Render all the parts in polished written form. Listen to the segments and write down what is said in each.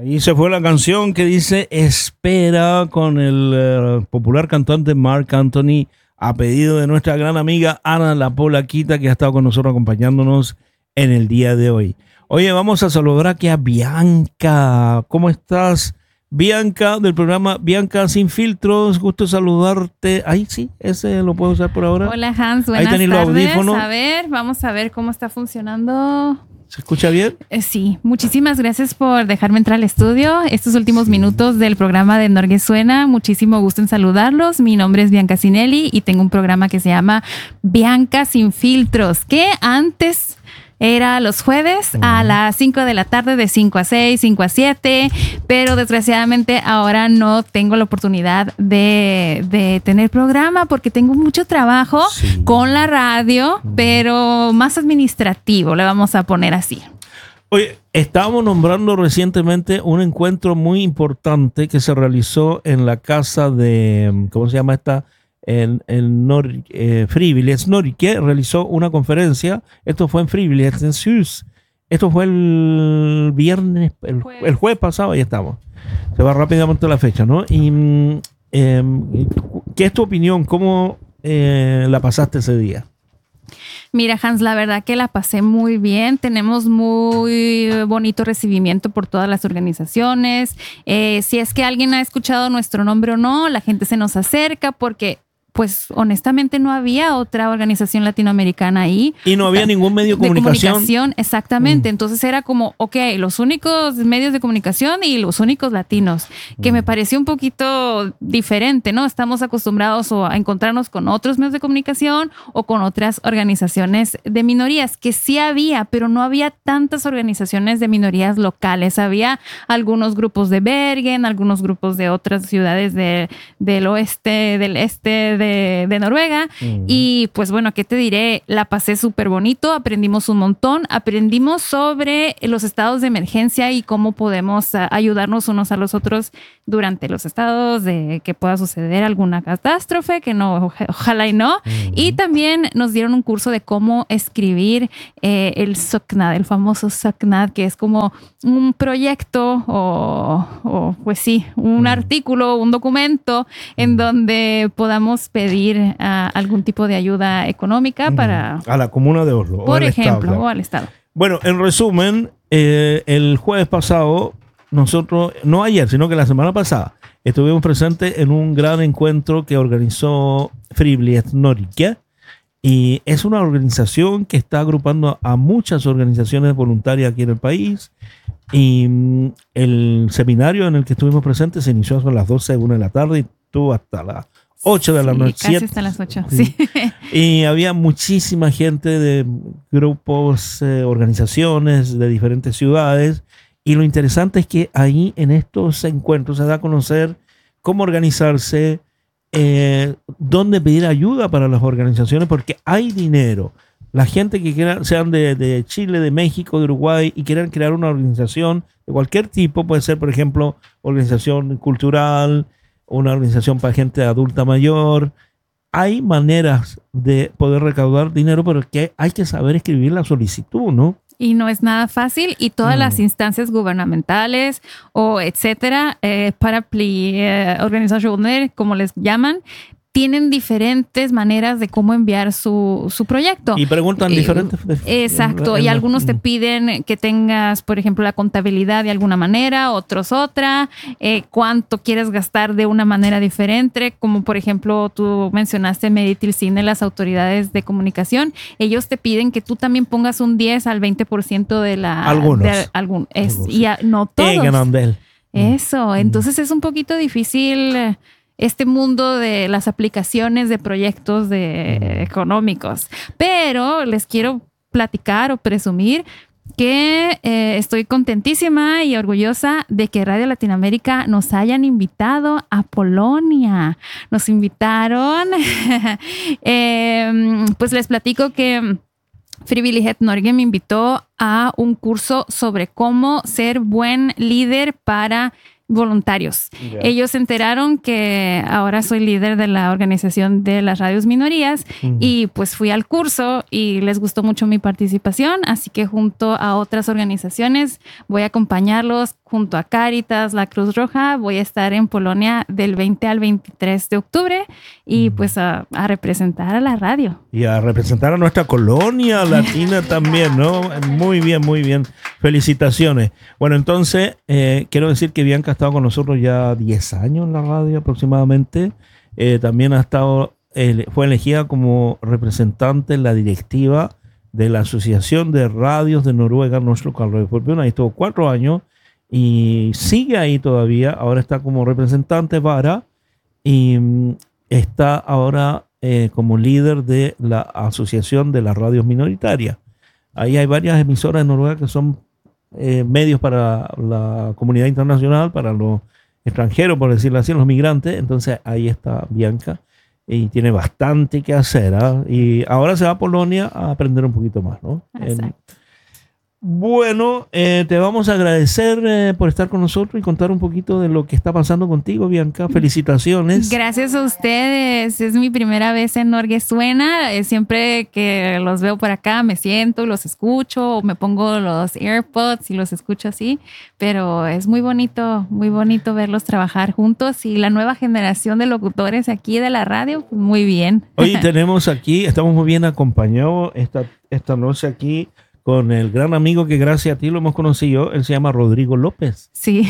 Ahí se fue la canción que dice Espera con el popular cantante Marc Anthony a pedido de nuestra gran amiga Ana la Polaquita que ha estado con nosotros acompañándonos en el día de hoy. Oye, vamos a saludar aquí a Bianca. ¿Cómo estás, Bianca, del programa Bianca Sin Filtros? Gusto saludarte. Ahí sí, ese lo puedo usar por ahora. Hola Hans, buenas tardes. Los audífonos. A ver, vamos a ver cómo está funcionando. ¿Se escucha bien? Sí, muchísimas gracias por dejarme entrar al estudio. Estos últimos minutos del programa de Norge Suena, muchísimo gusto en saludarlos. Mi nombre es Bianca Sinelli y tengo un programa que se llama Bianca Sin Filtros, que antes era los jueves a las 5 de la tarde, de 5 a 6, 5 a 7, pero desgraciadamente ahora no tengo la oportunidad de tener programa porque tengo mucho trabajo con la radio, pero más administrativo, le vamos a poner así. Oye, estábamos nombrando recientemente un encuentro muy importante que se realizó en la casa de, ¿cómo se llama esta? Frivillighets Norge realizó una conferencia. Esto fue en Frivillighets en Sus. Esto fue el viernes, el jueves pasado, ahí estamos. Se va rápidamente la fecha, ¿no? Y ¿qué es tu opinión? ¿Cómo la pasaste ese día? Mira, Hans, la verdad que la pasé muy bien. Tenemos muy bonito recibimiento por todas las organizaciones. Si es que alguien ha escuchado nuestro nombre o no, la gente se nos acerca porque, pues, honestamente no había otra organización latinoamericana ahí. Y no había ningún medio de comunicación. Exactamente. Entonces era como, ok, los únicos medios de comunicación y los únicos latinos, que me pareció un poquito diferente, ¿no? Estamos acostumbrados a encontrarnos con otros medios de comunicación o con otras organizaciones de minorías, que sí había, pero no había tantas organizaciones de minorías locales. Había algunos grupos de Bergen, algunos grupos de otras ciudades del oeste, del este, de Noruega. Y pues bueno, ¿qué te diré? La pasé súper bonito, aprendimos un montón, aprendimos sobre los estados de emergencia y cómo podemos ayudarnos unos a los otros durante los estados de que pueda suceder alguna catástrofe, que no, ojalá y no. Y también nos dieron un curso de cómo escribir el SOCNAD, el famoso SOCNAD, que es como un proyecto o pues sí, un artículo, un documento en donde podamos pedir algún tipo de ayuda económica para... A la comuna de Oslo. Por ejemplo, o al Estado. Bueno, en resumen, el jueves pasado, nosotros, no ayer, sino que la semana pasada, estuvimos presentes en un gran encuentro que organizó Frivillighets Norge. Y es una organización que está agrupando a muchas organizaciones voluntarias aquí en el país. Y el seminario en el que estuvimos presentes se inició a las 12 de 1 de la tarde y estuvo hasta las 8 de la noche. Casi hasta las 8, sí. Y había muchísima gente de grupos, organizaciones de diferentes ciudades. Y lo interesante es que ahí en estos encuentros se da a conocer cómo organizarse, dónde pedir ayuda para las organizaciones, porque hay dinero. La gente que quiera, sean de Chile, de México, de Uruguay y quieran crear una organización de cualquier tipo, puede ser, por ejemplo, organización cultural, una organización para gente adulta mayor. Hay maneras de poder recaudar dinero, pero que hay que saber escribir la solicitud, ¿no? Y no es nada fácil, y todas las instancias gubernamentales o etcétera, organizaciones, como les llaman, tienen diferentes maneras de cómo enviar su proyecto. Y preguntan diferentes. Exacto. Y algunos te piden que tengas, por ejemplo, la contabilidad de alguna manera, otros otra, cuánto quieres gastar de una manera diferente, como por ejemplo tú mencionaste Meditilcine, las autoridades de comunicación, ellos te piden que tú también pongas un 10 al 20% de la... Algunos. Y no todos. Eso. Entonces es un poquito difícil... este mundo de las aplicaciones de proyectos económicos. Pero les quiero platicar o presumir que estoy contentísima y orgullosa de que Radio Latinoamérica nos hayan invitado a Polonia. Nos invitaron, pues les platico que Frivillighets Norge me invitó a un curso sobre cómo ser buen líder para voluntarios. Yeah. Ellos se enteraron que ahora soy líder de la organización de las radios minorías y pues fui al curso y les gustó mucho mi participación, así que junto a otras organizaciones voy a acompañarlos junto a Cáritas, la Cruz Roja. Voy a estar en Polonia del 20 al 23 de octubre y pues a representar a la radio. Y a representar a nuestra colonia latina también, ¿no? Muy bien, muy bien. Felicitaciones. Bueno, entonces, quiero decir que Bianca ha estado con nosotros ya 10 años en la radio aproximadamente. También ha estado, fue elegida como representante en la directiva de la Asociación de Radios de Noruega, nuestro Radio Fortuna. Ahí estuvo 4 años y sigue ahí todavía. Ahora está como representante y está ahora como líder de la Asociación de las Radios Minoritarias. Ahí hay varias emisoras en Noruega que son medios para la comunidad internacional, para los extranjeros, por decirlo así, los migrantes. Entonces ahí está Bianca. Y tiene bastante que hacer, ¿eh? Y ahora se va a Polonia a aprender un poquito más, ¿no? Bueno, te vamos a agradecer por estar con nosotros y contar un poquito de lo que está pasando contigo, Bianca. Felicitaciones. Gracias a ustedes. Es mi primera vez en Norgesuena. Siempre que los veo por acá me siento, los escucho o me pongo los AirPods y los escucho así. Pero es muy bonito verlos trabajar juntos y la nueva generación de locutores aquí de la radio, pues muy bien. Hoy tenemos aquí, estamos muy bien acompañados esta noche aquí con el gran amigo que gracias a ti lo hemos conocido. Él se llama Rodrigo López. Sí.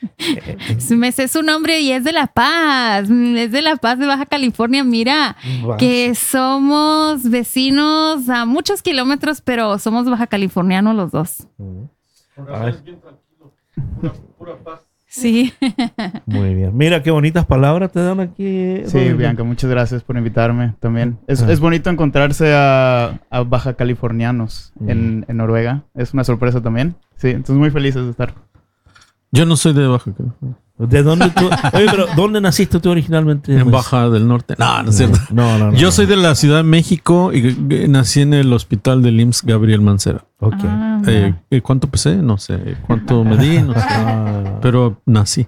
Me sé su nombre y es de La Paz. Es de La Paz, de Baja California. Mira, que somos vecinos a muchos kilómetros, pero somos baja californianos los dos. Bien tranquilo. Pura paz. Sí. Muy bien. Mira qué bonitas palabras te dan aquí. Sí, Rodrigo. Bianca, muchas gracias por invitarme también. Es bonito encontrarse a baja californianos en Noruega. Es una sorpresa también. Sí, entonces muy felices de estar. Yo no soy de Baja California. ¿De dónde tú? Oye, pero ¿dónde naciste tú originalmente? En Baja del Norte. No es cierto. No. Yo soy de la Ciudad de México y nací en el hospital del IMSS Gabriel Mancera. Ok. ¿Cuánto pesé? No sé. ¿Cuánto medí? No sé. Pero nací.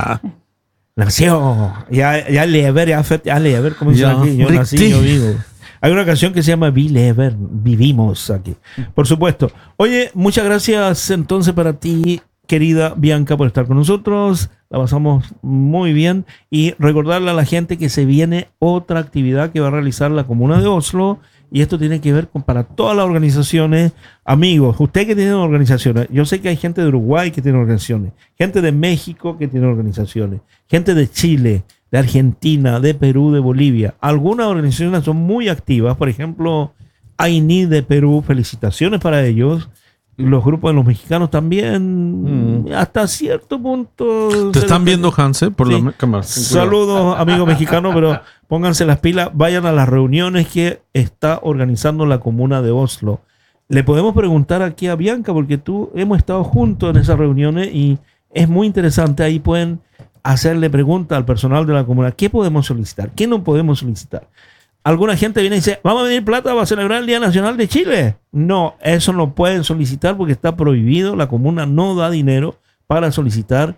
Nació. Ya lever, ¿cómo dice aquí? Yo nací, yo vivo. Hay una canción que se llama Vi lever, vivimos aquí. Por supuesto. Oye, muchas gracias entonces para ti, querida Bianca, por estar con nosotros. La pasamos muy bien y recordarle a la gente que se viene otra actividad que va a realizar la Comuna de Oslo, y esto tiene que ver para todas las organizaciones. Amigos, usted que tiene organizaciones, yo sé que hay gente de Uruguay que tiene organizaciones, gente de México que tiene organizaciones, gente de Chile, de Argentina, de Perú, de Bolivia. Algunas organizaciones son muy activas, por ejemplo, AINI de Perú, felicitaciones para ellos. Los grupos de los mexicanos también, hasta cierto punto. ¿Te están viendo, Hanse, por sí. la cámara? Saludos, amigos mexicanos, pero pónganse las pilas, vayan a las reuniones que está organizando la Comuna de Oslo. Le podemos preguntar aquí a Bianca, porque hemos estado juntos en esas reuniones y es muy interesante. Ahí pueden hacerle preguntas al personal de la comuna. ¿Qué podemos solicitar? ¿Qué no podemos solicitar? Alguna gente viene y dice, ¿vamos a venir plata para celebrar el Día Nacional de Chile? No, eso no pueden solicitar porque está prohibido. La comuna no da dinero para solicitar,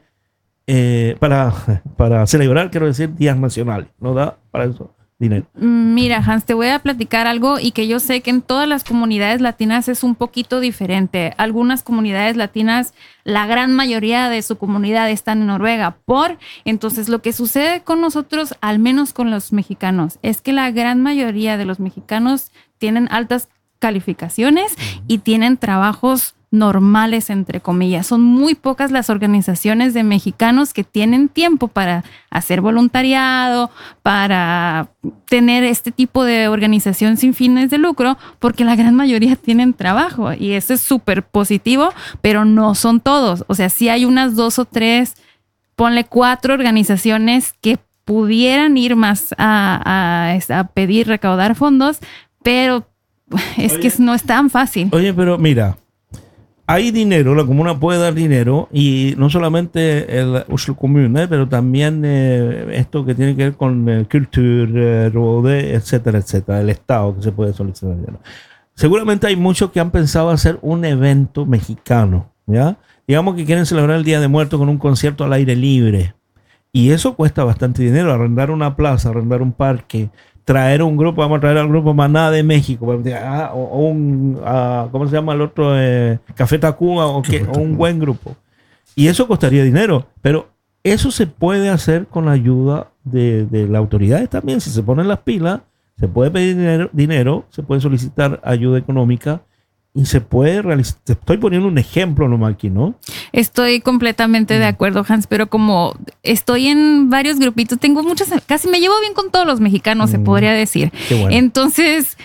para celebrar, quiero decir, días nacionales. No da para eso dinero. Mira, Hans, te voy a platicar algo y que yo sé que en todas las comunidades latinas es un poquito diferente. Algunas comunidades latinas, la gran mayoría de su comunidad están en Noruega. Entonces, lo que sucede con nosotros, al menos con los mexicanos, es que la gran mayoría de los mexicanos tienen altas calificaciones y tienen trabajos normales, entre comillas. Son muy pocas las organizaciones de mexicanos que tienen tiempo para hacer voluntariado, para tener este tipo de organización sin fines de lucro, porque la gran mayoría tienen trabajo y eso es súper positivo, pero no son todos. O sea, sí hay unas 2 o 3, ponle 4 organizaciones que pudieran ir más a pedir, recaudar fondos, pero que no es tan fácil. Oye, pero mira, hay dinero, la comuna puede dar dinero, y no solamente el Oslo Kommune, pero también esto que tiene que ver con Culture, Rådet, etcétera, etcétera, el Estado que se puede solicitar dinero. Seguramente hay muchos que han pensado hacer un evento mexicano, ¿ya? Digamos que quieren celebrar el Día de Muertos con un concierto al aire libre, y eso cuesta bastante dinero, arrendar una plaza, arrendar un parque, traer un grupo, vamos a traer al grupo Maná de México, ¿cómo se llama el otro? Café Tacuba, o un buen grupo. Y eso costaría dinero, pero eso se puede hacer con la ayuda de las autoridades también. Si se ponen las pilas, se puede pedir dinero, se puede solicitar ayuda económica y se puede realizar. Te estoy poniendo un ejemplo nomás aquí, ¿no? Estoy completamente de acuerdo, Hans, pero como estoy en varios grupitos, tengo muchas, casi me llevo bien con todos los mexicanos, se podría decir. Qué bueno. Entonces,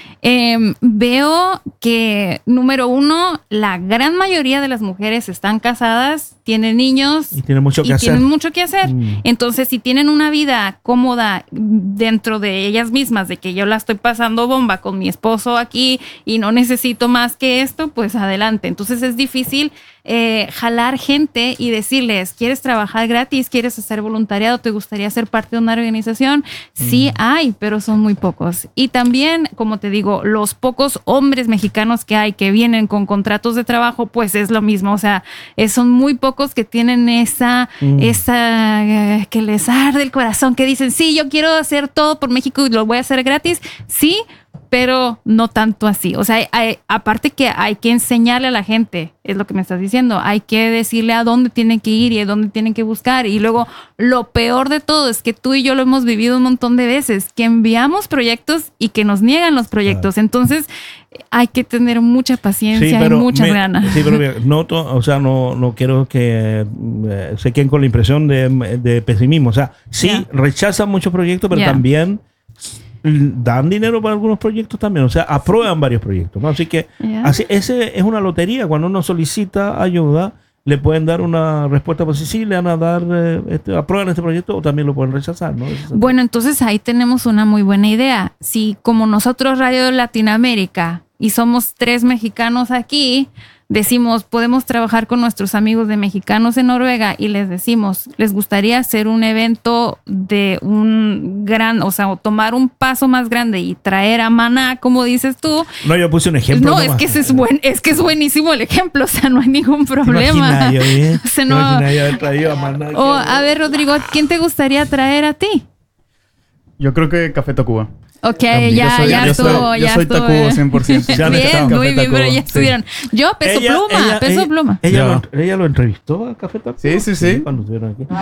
veo que, número uno, la gran mayoría de las mujeres están casadas, tienen niños Y tiene mucho que hacer. tienen mucho que hacer. Mm. Entonces, si tienen una vida cómoda dentro de ellas mismas, de que yo la estoy pasando bomba con mi esposo aquí y no necesito más que esto, pues adelante. Entonces, es difícil jalar gente y decirles, ¿quieres trabajar gratis? ¿Quieres hacer voluntariado? ¿Te gustaría ser parte de una organización? Sí hay, pero son muy pocos. Y también, como te digo, los pocos hombres mexicanos que hay que vienen con contratos de trabajo, pues es lo mismo. O sea, son muy pocos que tienen esa que les arde el corazón, que dicen, sí, yo quiero hacer todo por México y lo voy a hacer gratis. Sí, pero no tanto así. O sea, aparte que hay que enseñarle a la gente, es lo que me estás diciendo, hay que decirle a dónde tienen que ir y a dónde tienen que buscar. Y luego, lo peor de todo es que tú y yo lo hemos vivido un montón de veces, que enviamos proyectos y que nos niegan los proyectos. Claro. Entonces, hay que tener mucha paciencia y muchas ganas. Sí, pero mira, no quiero que se queden con la impresión de pesimismo. O sea, sí, rechazan muchos proyectos, pero también dan dinero para algunos proyectos también, o sea, aprueban varios proyectos, ¿no? Así que ese es una lotería. Cuando uno solicita ayuda, le pueden dar una respuesta positiva, le van a dar, aprueban este proyecto o también lo pueden rechazar, ¿no? Bueno, entonces ahí tenemos una muy buena idea. Si como nosotros Radio Latinoamérica y somos 3 mexicanos aquí, decimos, podemos trabajar con nuestros amigos de mexicanos en Noruega y les decimos, ¿les gustaría hacer un evento de un gran, o sea, o tomar un paso más grande y traer a Maná, como dices tú? No, yo puse un ejemplo. No, es que es buenísimo el ejemplo, o sea, no hay ningún problema. O sea, no. Haber traído a Maná. A ver, Rodrigo, ¿quién te gustaría traer a ti? Yo creo que Café Tacuba. Ok, ya estuvo. Yo soy Tacubo 100%. Bien, muy bien, pero ya estuvieron. Yo, Peso Pluma. Ella lo entrevistó a Café Tacuba. Sí. Cuando estuvieron aquí.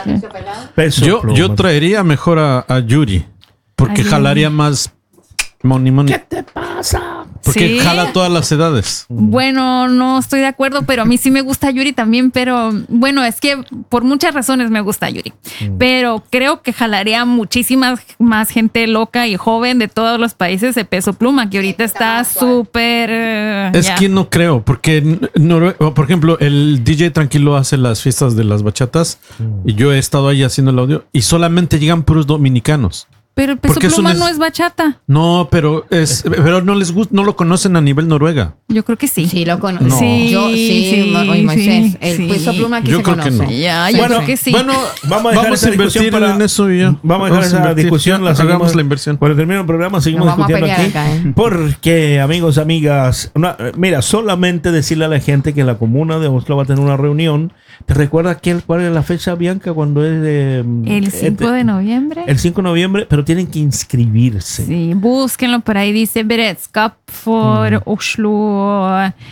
Yo traería mejor a Yuri, porque jalaría más money. ¿Qué te pasa? Porque jala todas las edades. Bueno, no estoy de acuerdo, pero a mí sí me gusta Yuri también, pero bueno, es que por muchas razones me gusta Yuri. Pero creo que jalaría muchísimas más gente loca y joven de todos los países de Peso Pluma, que ahorita está súper... Es que no creo, porque por ejemplo, el DJ Tranquilo hace las fiestas de las bachatas y yo he estado ahí haciendo el audio y solamente llegan puros dominicanos. Pero el Peso Pluma no es bachata. No, pero no les gusta, no lo conocen a nivel Noruega. Yo creo que sí. Sí, lo conocen. No. Sí, Moisés. El Peso Pluma aquí yo se creo conoce. Que no. Yo creo que sí. Bueno, vamos a invertir en eso y ya. Vamos a dejar esa discusión. Hagamos la inversión. Cuando termine el programa seguimos discutiendo aquí. Acá, Porque, amigos, amigas, mira, solamente decirle a la gente que la comuna de Oslo va a tener una reunión. ¿Te recuerdas cuál es la fecha, Bianca, cuando es de... El 5 de noviembre. El 5 de noviembre, pero tienen que inscribirse. Sí, búsquenlo por ahí. Dice Beredskap for Oslo.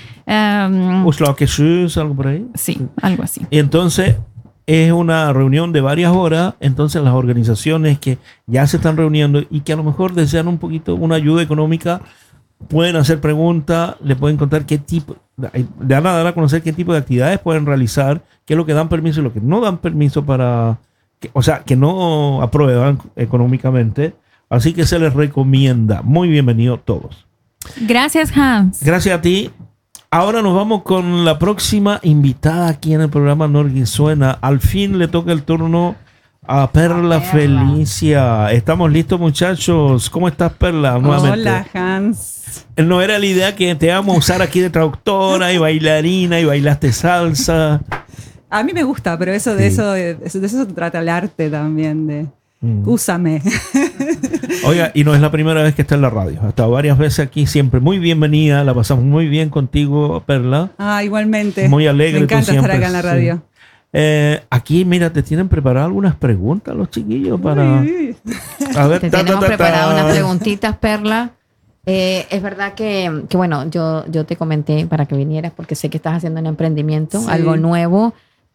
Oslo Akershus, algo por ahí. Sí, algo así. Y entonces es una reunión de varias horas. Entonces las organizaciones que ya se están reuniendo y que a lo mejor desean un poquito una ayuda económica, pueden hacer preguntas, le pueden contar qué tipo, le van a dar a conocer qué tipo de actividades pueden realizar, qué es lo que dan permiso y lo que no dan permiso que no aprueban económicamente. Así que se les recomienda. Muy bienvenido todos. Gracias, Hans. Gracias a ti. Ahora nos vamos con la próxima invitada aquí en el programa Norguisuena. Al fin le toca el turno a Perla Felicia. ¿Estamos listos, muchachos? ¿Cómo estás, Perla? Nuevamente. Hola, Hans. No era la idea que te vamos a usar aquí de traductora y bailarina y bailaste salsa. A mí me gusta, pero eso de eso se trata el arte también, úsame. Oiga, y no es la primera vez que está en la radio. Ha estado varias veces aquí, siempre muy bienvenida. La pasamos muy bien contigo, Perla. Igualmente. Muy alegre. Me encanta estar acá en la radio. Sí. Aquí, mira, te tienen preparadas algunas preguntas los chiquillos para... A ver, te tenemos preparadas unas preguntitas, Perla. Es verdad que bueno, yo te comenté para que vinieras porque sé que estás haciendo un emprendimiento, algo nuevo.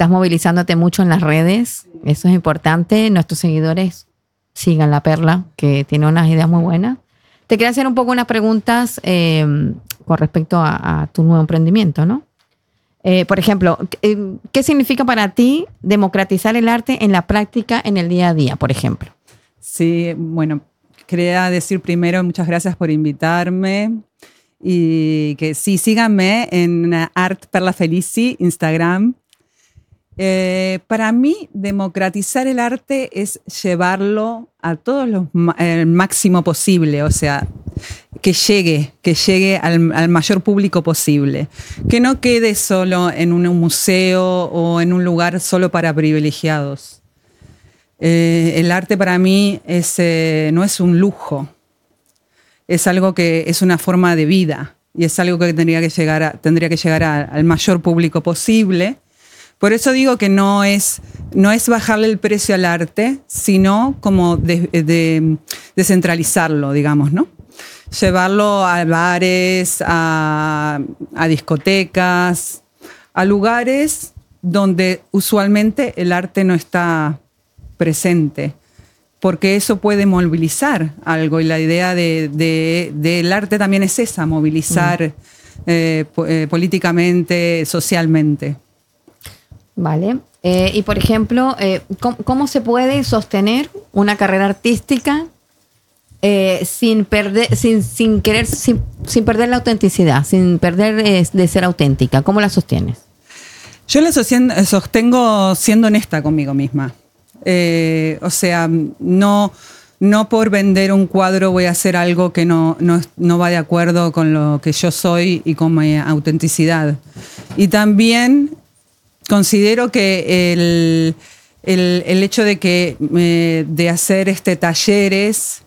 estás movilizándote mucho en las redes. Eso es importante. Nuestros seguidores sigan la Perla, que tiene unas ideas muy buenas. Te quería hacer un poco unas preguntas con respecto a tu nuevo emprendimiento, ¿no? Por ejemplo, ¿qué significa para ti democratizar el arte en la práctica en el día a día, por ejemplo? Sí, bueno, quería decir primero muchas gracias por invitarme y que sí, síganme en Art Perla Felici, Instagram. Para mí, democratizar el arte es llevarlo a todos el máximo posible, o sea, que llegue al mayor público posible, que no quede solo en un museo o en un lugar solo para privilegiados. El arte para mí no es un lujo, es algo que es una forma de vida y es algo que tendría que llegar al mayor público posible. Por eso digo que no es bajarle el precio al arte, sino como descentralizarlo, digamos, ¿no? Llevarlo a bares, a discotecas, a lugares donde usualmente el arte no está presente, porque eso puede movilizar algo y la idea del arte también es esa, movilizar políticamente, socialmente. Vale. Y por ejemplo, ¿cómo se puede sostener una carrera artística sin perder la autenticidad, sin perder de ser auténtica? ¿Cómo la sostienes? Yo la sostengo siendo honesta conmigo misma. O sea, no por vender un cuadro voy a hacer algo que no va de acuerdo con lo que yo soy y con mi autenticidad. Y también considero que el hecho de hacer talleres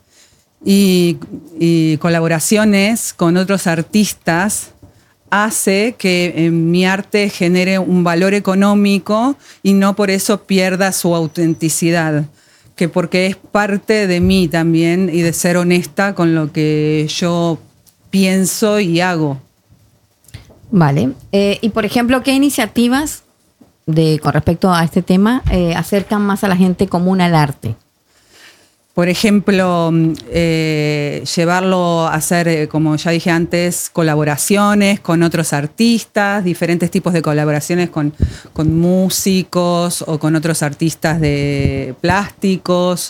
y colaboraciones con otros artistas hace que mi arte genere un valor económico y no por eso pierda su autenticidad, que porque es parte de mí también y de ser honesta con lo que yo pienso y hago. Vale. Y por ejemplo, ¿qué iniciativas con respecto a este tema acercan más a la gente común al arte? Por ejemplo, llevarlo a hacer, como ya dije antes, colaboraciones con otros artistas, diferentes tipos de colaboraciones con músicos o con otros artistas de plásticos,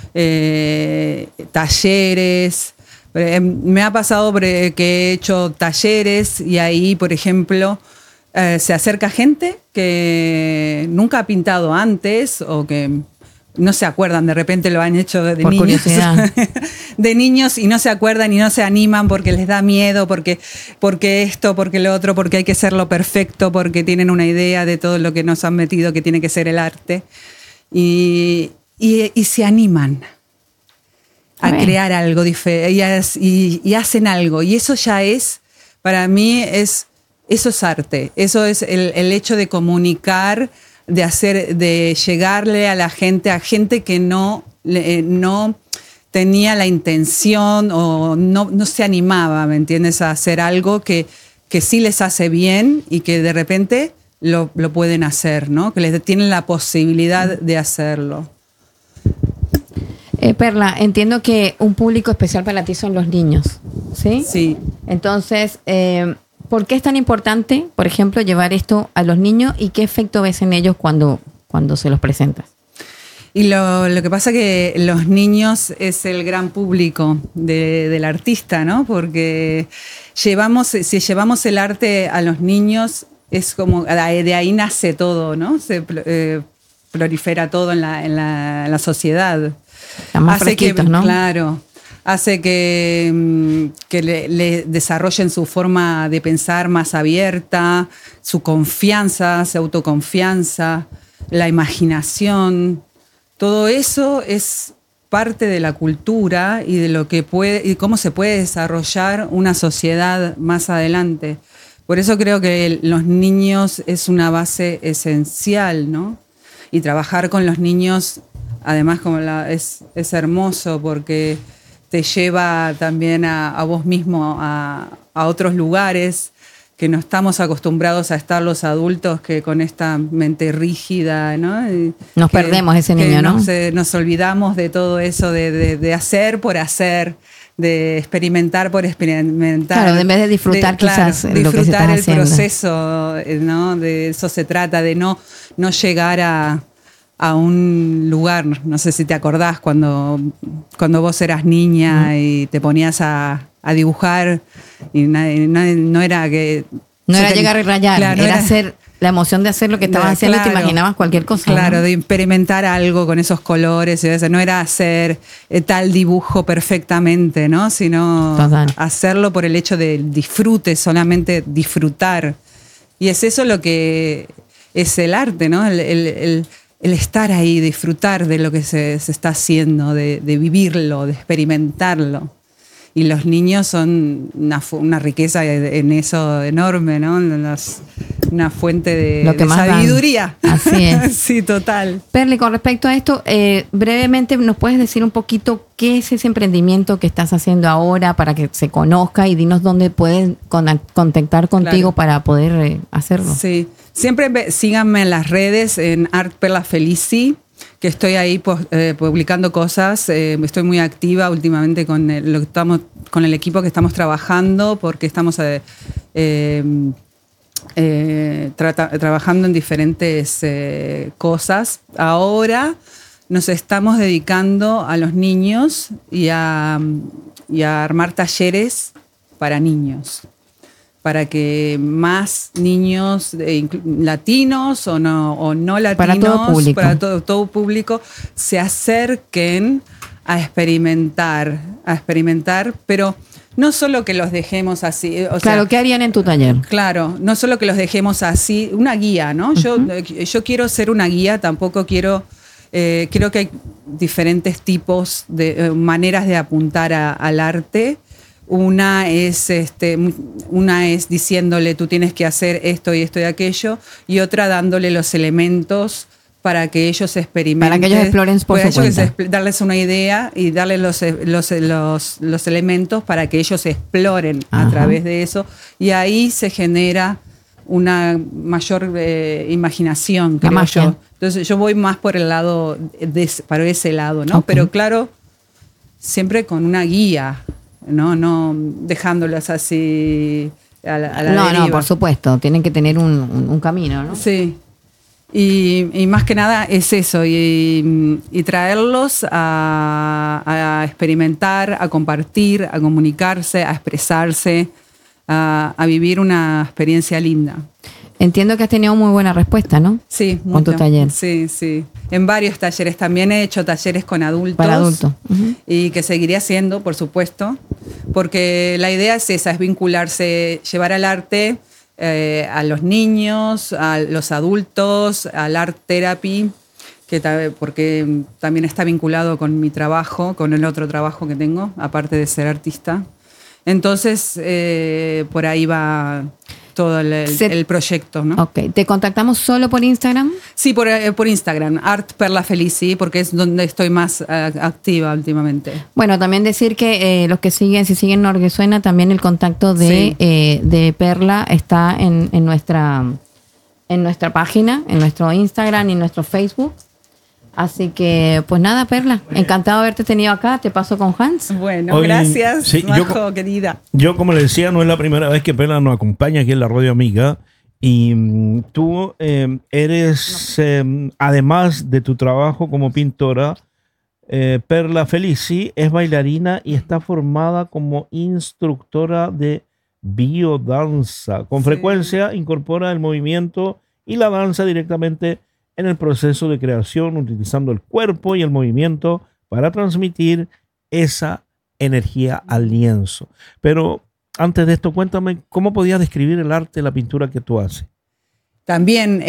talleres. Me ha pasado que he hecho talleres y ahí, por ejemplo, se acerca gente que nunca ha pintado antes o que no se acuerdan, de repente lo han hecho de por niños. Curiosidad. De niños y no se acuerdan y no se animan porque les da miedo, porque esto, porque lo otro, porque hay que hacerlo perfecto, porque tienen una idea de todo lo que nos han metido que tiene que ser el arte. Y se animan a crear algo diferente y hacen algo. Y eso ya es, para mí, eso es arte. Eso es el hecho de comunicar, de llegarle a la gente, que no tenía la intención o no se animaba, ¿me entiendes?, a hacer algo que sí les hace bien y que de repente lo pueden hacer, ¿no? Que les tienen la posibilidad de hacerlo. Perla, entiendo que un público especial para ti son los niños, ¿sí? Sí. Entonces, ¿por qué es tan importante, por ejemplo, llevar esto a los niños y qué efecto ves en ellos cuando se los presentas? Y lo que pasa es que los niños es el gran público del artista, ¿no? Porque si llevamos el arte a los niños, es como de ahí nace todo, ¿no? Se prolifera todo en la sociedad. Están más fresquitos, ¿no? Claro. Hace que le desarrollen su forma de pensar más abierta, su confianza, su autoconfianza, la imaginación. Todo eso es parte de la cultura y de lo que y cómo se puede desarrollar una sociedad más adelante. Por eso creo que los niños es una base esencial, ¿no? Y trabajar con los niños, además, es hermoso porque te lleva también a vos mismo a otros lugares que no estamos acostumbrados a estar los adultos que con esta mente rígida, ¿no? Nos perdemos ese niño, ¿no? Nos olvidamos de todo eso, de hacer por hacer, de experimentar por experimentar. Claro, en vez de disfrutar quizás lo que se está disfrutar el haciendo. proceso, ¿no? De eso se trata, de no llegar a un lugar. No sé si te acordás cuando vos eras niña y te ponías a dibujar y no era que... No era llegar y rayar, claro, era hacer la emoción de hacer lo que estabas haciendo y te imaginabas cualquier cosa. Claro, ¿no? de experimentar algo con esos colores. No era hacer tal dibujo perfectamente, ¿no? Sino hacerlo por el hecho del disfrute, solamente disfrutar. Y es eso lo que es el arte, ¿no? El estar ahí, disfrutar de lo que se está haciendo, de vivirlo, de experimentarlo. Y los niños son una riqueza en eso enorme, ¿no? Una fuente de sabiduría. Dan. Así es. Sí, total. Perli, con respecto a esto, brevemente, ¿nos puedes decir un poquito qué es ese emprendimiento que estás haciendo ahora para que se conozca y dinos dónde pueden contactar contigo para poder hacerlo? Sí, siempre síganme en las redes, en Art Perla Felici, que estoy ahí publicando cosas. Estoy muy activa últimamente con el equipo que estamos trabajando, porque estamos trabajando en diferentes cosas. Ahora nos estamos dedicando a los niños y a armar talleres para niños, para que más niños latinos o no latinos, para todo público se acerquen a experimentar, pero no solo que los dejemos así. Claro, ¿qué harían en tu taller? Claro, no solo que los dejemos así, una guía, ¿no? Yo quiero ser una guía, tampoco quiero... creo que hay diferentes tipos de maneras de apuntar al arte. Una es diciéndole tú tienes que hacer esto y esto y aquello, y otra dándole los elementos para que ellos experimenten. Para que ellos exploren por su cuenta. Darles una idea y darles los elementos para que ellos exploren a través de eso, y ahí se genera una mayor imaginación, creo yo. Entonces yo voy más por el lado, para ese lado, ¿no? Okay. Pero claro, siempre con una guía. No dejándolas así a la deriva. No, por supuesto, tienen que tener un camino, ¿no? Sí, y más que nada es eso, y traerlos a experimentar, a compartir, a comunicarse, a expresarse, a vivir una experiencia linda. Entiendo que has tenido muy buena respuesta, ¿no? Sí, con tu taller. Sí. En varios talleres. También he hecho talleres con adultos. Para adultos. Y que seguiré haciendo, por supuesto. Porque la idea es esa, es vincularse, llevar al arte a los niños, a los adultos, al art therapy, porque también está vinculado con mi trabajo, con el otro trabajo que tengo, aparte de ser artista. Entonces, por ahí va todo el proyecto, ¿no? Ok. ¿Te contactamos solo por Instagram? Sí, por Instagram, Art Perla Felici, porque es donde estoy más activa últimamente. Bueno, también decir que los que si siguen Norguesuena, también el contacto de Perla está en nuestra página, en nuestro Instagram y en nuestro Facebook. Así que, pues nada, Perla, encantado de haberte tenido acá. Te paso con Hans. Bueno, gracias, sí, Majo, querida. Yo, como le decía, no es la primera vez que Perla nos acompaña aquí en la Radio Amiga. Y tú eres, además de tu trabajo como pintora, Perla Felici es bailarina y está formada como instructora de biodanza. Con frecuencia incorpora el movimiento y la danza directamente en el proceso de creación, utilizando el cuerpo y el movimiento para transmitir esa energía al lienzo. Pero antes de esto, cuéntame, ¿cómo podías describir el arte, la pintura que tú haces? También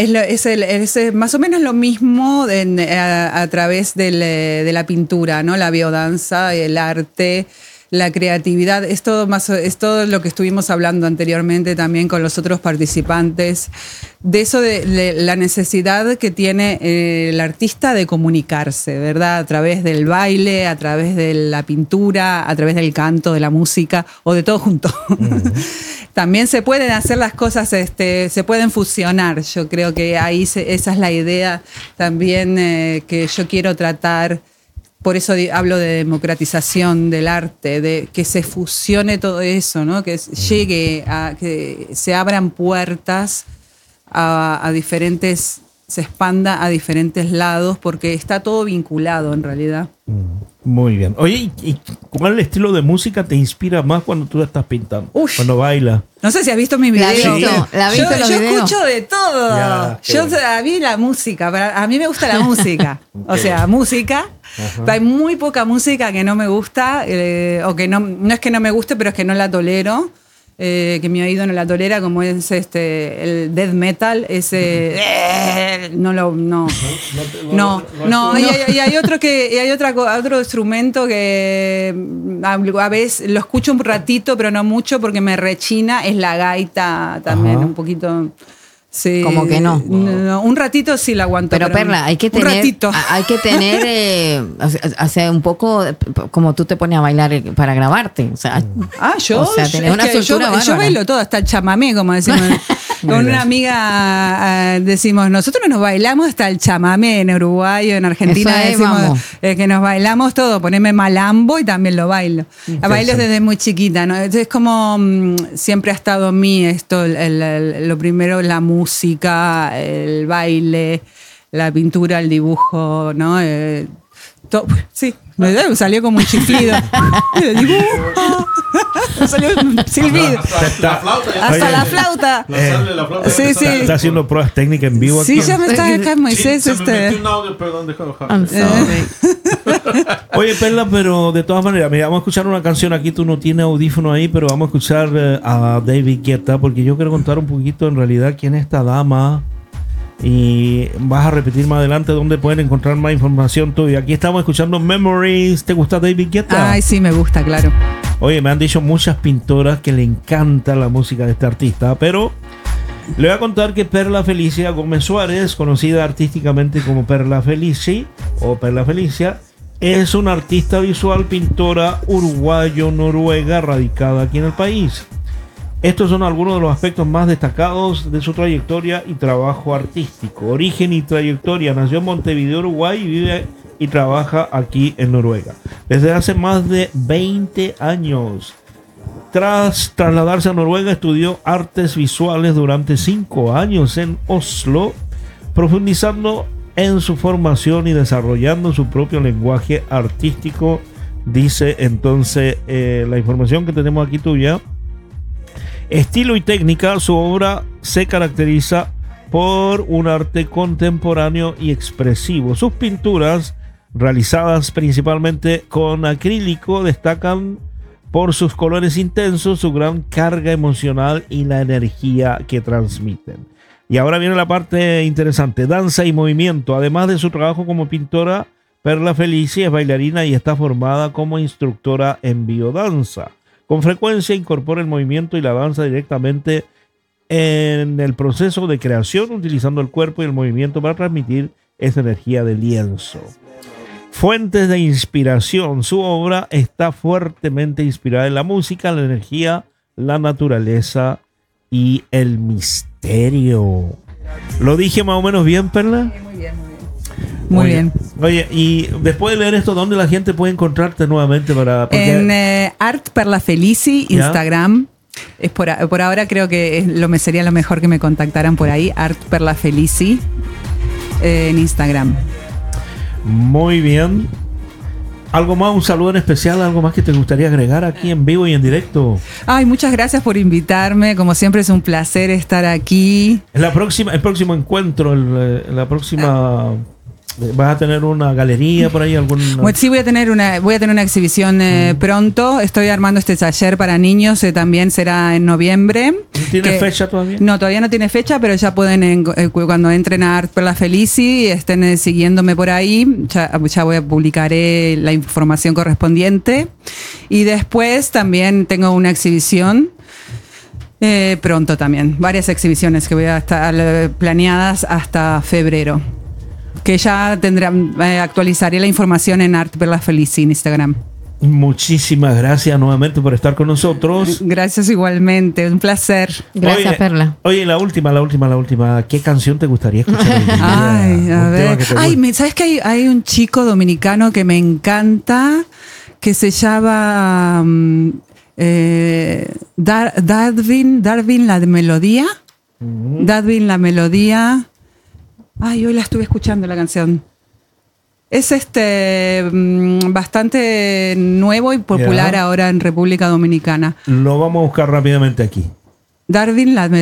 es más o menos lo mismo a través de la pintura, ¿no? La biodanza, el arte, la creatividad, es todo lo que estuvimos hablando anteriormente también con los otros participantes, de eso de la necesidad que tiene el artista de comunicarse, ¿verdad? A través del baile, a través de la pintura, a través del canto, de la música o de todo junto. también se pueden hacer las cosas, se pueden fusionar. Yo creo que ahí esa es la idea también que yo quiero tratar. Por eso hablo de democratización del arte, de que se fusione todo eso, ¿no? Que llegue a que se abran puertas a diferentes, se expanda a diferentes lados, porque está todo vinculado en realidad. Muy bien. Oye, ¿y cuál estilo de música te inspira más cuando tú estás pintando? Uf. Cuando bailas. No sé si has visto mis videos. ¿La has visto en los yo videos? escucho de todo. Ya, Yo a mí la música, a mí me gusta la música. O sea, música. Hay muy poca música que no me gusta, o que no es que no me guste, pero es que no la tolero. Que mi oído no la tolera, como es el death metal, ese y hay otro instrumento que a veces lo escucho un ratito, pero no mucho porque me rechina, es la gaita también. Ajá. Un poquito. Sí, como que no. Un ratito sí la aguanto. Pero Perla, hay que tener hacer un poco como tú te pones a bailar para grabarte. O sea, tenés una soltura yo bailo todo, hasta el chamamé, como decimos. Con una amiga decimos, nosotros nos bailamos hasta el chamamé en Uruguay o en Argentina. Decimos que nos bailamos todo, poneme malambo y también lo bailo. Bailo desde muy chiquita, ¿no? Es como siempre ha estado en mí esto, lo primero, la música, el baile, la pintura, el dibujo, ¿no? Sí, me salió como un chiflido. El dibujo. Salió un silbido. Hasta la flauta. Sí. Está haciendo pruebas técnicas en vivo aquí. Sí, ya me está acá Moisés. Se me metió un audio, perdón, I'm sorry. Oye, Perla, pero de todas maneras, mira, vamos a escuchar una canción aquí. Tú no tienes audífono ahí, pero vamos a escuchar a David Guetta, porque yo quiero contar un poquito en realidad quién es esta dama. Y vas a repetir más adelante dónde pueden encontrar más información tuya. Aquí estamos escuchando Memories. ¿Te gusta David Guetta? Ay, sí, me gusta, claro. Oye, me han dicho muchas pintoras que le encanta la música de este artista, pero le voy a contar que Perla Felicia Gómez Suárez, conocida artísticamente como Perla Felici o Perla Felicia, es una artista visual, pintora uruguayo-noruega radicada aquí en el país. Estos son algunos de los aspectos más destacados de su trayectoria y trabajo artístico. Origen y trayectoria. Nació en Montevideo, Uruguay, y vive y trabaja aquí en Noruega desde hace más de 20 años. Tras trasladarse a Noruega, estudió artes visuales durante 5 años en Oslo, profundizando en su formación y desarrollando su propio lenguaje artístico. Dice entonces la información que tenemos aquí tuya. Estilo y técnica, su obra se caracteriza por un arte contemporáneo y expresivo. Sus pinturas, realizadas principalmente con acrílico, destacan por sus colores intensos, su gran carga emocional y la energía que transmiten. Y ahora viene la parte interesante: danza y movimiento. Además de su trabajo como pintora, Perla Felici es bailarina y está formada como instructora en biodanza. Con frecuencia incorpora el movimiento y la danza directamente en el proceso de creación, utilizando el cuerpo y el movimiento para transmitir esa energía de lienzo. Fuentes de inspiración. Su obra está fuertemente inspirada en la música, la energía, la naturaleza y el misterio. ¿Lo dije más o menos bien, Perla? Muy bien. Muy bien. Oye, y después de leer esto, ¿dónde la gente puede encontrarte nuevamente? En Art Perla Felici, Instagram. Es por ahora creo que sería lo mejor que me contactaran por ahí. Art Perla Felici en Instagram. Muy bien. ¿Algo más? ¿Un saludo en especial? ¿Algo más que te gustaría agregar aquí en vivo y en directo? Ay, muchas gracias por invitarme. Como siempre es un placer estar aquí. El próximo encuentro, la próxima... ¿Vas a tener una galería por ahí? Sí, voy a tener una exhibición pronto. Estoy armando este taller para niños, también será en noviembre. ¿Tiene fecha todavía? No, todavía no tiene fecha, pero ya pueden, cuando entren a Art Perla Felici, estén siguiéndome por ahí, ya publicaré la información correspondiente. Y después también tengo una exhibición pronto también. Varias exhibiciones que voy a estar planeadas hasta febrero. Que ya actualizaré la información en Art Perla Felici en Instagram. Muchísimas gracias nuevamente por estar con nosotros. Gracias igualmente, un placer. Gracias, Oye, Perla. Oye, la última. ¿Qué canción te gustaría escuchar hoy día? Ay, a Un tema ver. que te Ay, guste. ¿sabes que hay un chico dominicano que me encanta que se llama Darwin la melodía? Darwin la melodía. Ay, hoy la estuve escuchando la canción. Es bastante nuevo y popular Ya. ahora en República Dominicana. Lo vamos a buscar rápidamente aquí. Darwin la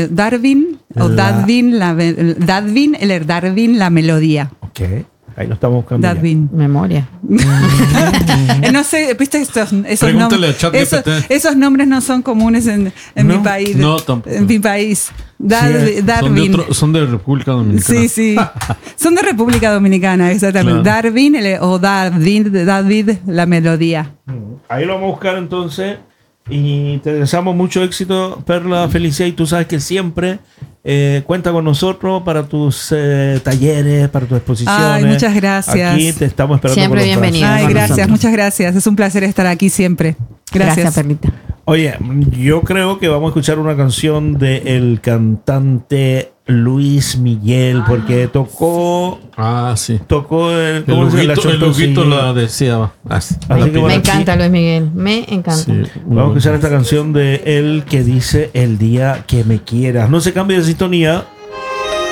melodía. Ok, ahí lo estamos buscando. ya. Darwin. Memoria. No sé, viste esos Pregúntale nombres. a ChatGPT. Esos nombres no son comunes en mi No, país. no, tampoco. En mi país. Son de, Darwin. son de República Dominicana. Sí, sí. Son de República Dominicana, exactamente. Claro. Darwin David la melodía. Ahí lo vamos a buscar entonces. Y te deseamos mucho éxito, Perla Felicia. Y tú sabes que siempre cuenta con nosotros para tus talleres, para tus exposiciones. Ay, muchas gracias. Aquí te estamos esperando. Siempre con los brazos. bienvenida. Ay, con gracias, nosotros. muchas gracias. Es un placer estar aquí siempre. Gracias. Perlita. Oye, yo creo que vamos a escuchar una canción del cantante Luis Miguel, porque tocó Sí. el, El ¿cómo se llama? Luguito Sí. la decía. Así que Me bueno, encanta Luis Miguel. Me encanta. Sí. vamos a escuchar esta canción de él que dice El día que me quieras. No se cambie de sintonía.